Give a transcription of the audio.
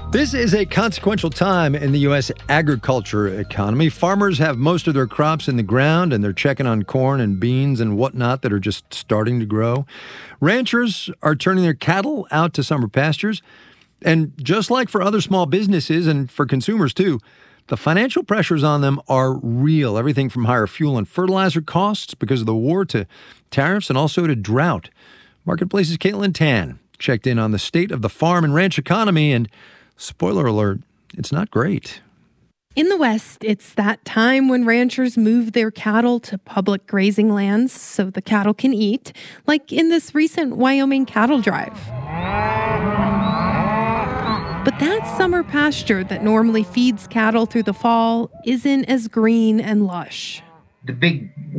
This is a consequential time in the U.S. agriculture economy. Farmers have most of their crops in the ground, and they're checking on corn and beans and whatnot that are just starting to grow. Ranchers are turning their cattle out to summer pastures. And just like for other small businesses and for consumers too, the financial pressures on them are real. Everything from higher fuel and fertilizer costs because of the war to tariffs and also to drought. Marketplace's Caitlin Tan checked in on the state of the farm and ranch economy, and spoiler alert, it's not great. In the West, it's that time when ranchers move their cattle to public grazing lands so the cattle can eat, like in this recent Wyoming cattle drive. But that summer pasture that normally feeds cattle through the fall isn't as green and lush. The big